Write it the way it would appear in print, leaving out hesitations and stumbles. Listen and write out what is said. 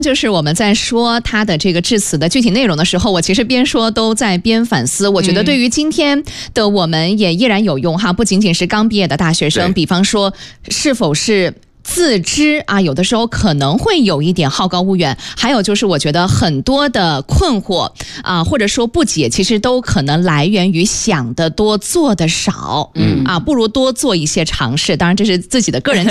就是我们在说他的这个致辞的具体内容的时候，我其实边说都在边反思。我觉得对于今天的我们也依然有用哈，不仅仅是刚毕业的大学生，比方说是否是自知啊，有的时候可能会有一点好高骛远，还有就是我觉得很多的困惑啊，或者说不解，其实都可能来源于想的多做的少，不如多做一些尝试。当然这是自己的个人